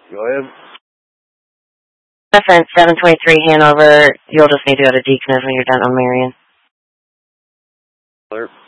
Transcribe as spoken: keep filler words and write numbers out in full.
Go ahead. Reference seven twenty-three Hanover. You'll just need to go to Deaconess when you're done on Marion. Clear.